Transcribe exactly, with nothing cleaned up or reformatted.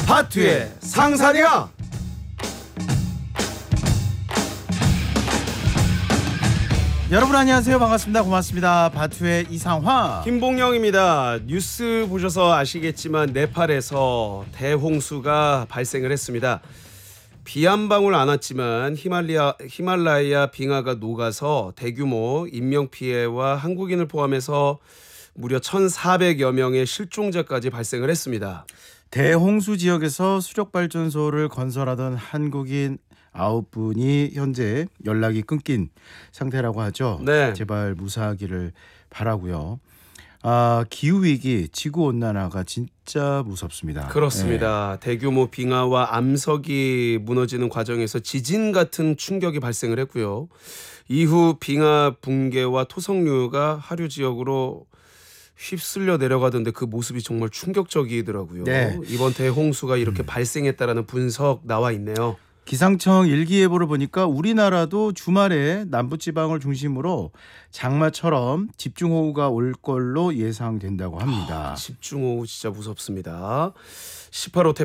하트의 상사리가. 여러분 안녕하세요. 반갑습니다. 고맙습니다. 바투의 이상화 김봉영입니다. 뉴스 보셔서 아시겠지만 네팔에서 대홍수가 발생을 했습니다. 비 한 방울 안 왔지만 히말리아, 히말라야 빙하가 녹아서 대규모 인명피해와 한국인을 포함해서 무려 천사백여 명의 실종자까지 발생을 했습니다. 대홍수 지역에서 수력발전소를 건설하던 한국인 아홉 분이 현재 연락이 끊긴 상태라고 하죠. 네. 제발 무사하기를 바라고요. 아, 기후위기, 지구온난화가 진짜 무섭습니다. 그렇습니다. 네. 대규모 빙하와 암석이 무너지는 과정에서 지진 같은 충격이 발생을 했고요. 이후 빙하 붕괴와 토성류가 하류 지역으로 휩쓸려 내려가던데 그 모습이 정말 충격적이더라고요. 네. 이번 대홍수가 이렇게 음. 발생했다라는 분석 나와 있네요. 기상청 일기예보를 보니까 우리나라도 주말에 남부지방을 중심으로 장마처럼 집중호우가 올 걸로 예상된다고 합니다. 아, 집중호우 진짜 무섭습니다. 십팔 호